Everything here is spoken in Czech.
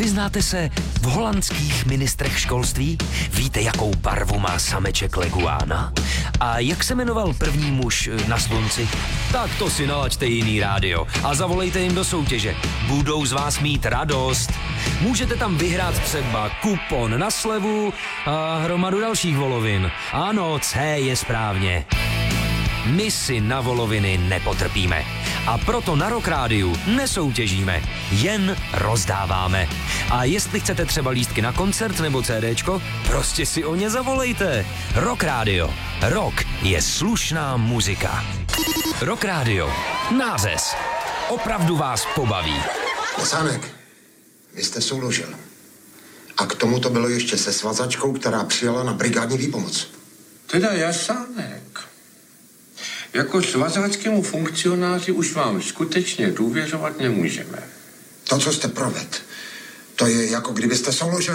Vyznáte se v holandských ministrech školství? Víte, jakou barvu má sameček leguána? A jak se jmenoval první muž na slunci? Tak to si nalaďte jiný rádio a zavolejte jim do soutěže. Budou z vás mít radost. Můžete tam vyhrát třeba kupon na slevu a hromadu dalších volovin. Ano, C je správně. My si na voloviny nepotrpíme. A proto na Rock Rádiu nesoutěžíme, jen rozdáváme. A jestli chcete třeba lístky na koncert nebo CDčko, prostě si o ně zavolejte. Rock Rádio. Rock je slušná muzika. Rock Rádio. Nářez. Opravdu vás pobaví. Sánek, vy jste souložil. A k tomu to bylo ještě se svazačkou, která přijela na brigádní výpomoc. Teda Jasánek. Jako svazáckému funkcionáři už vám skutečně důvěřovat nemůžeme. To, co jste provedl, to je jako kdybyste souložil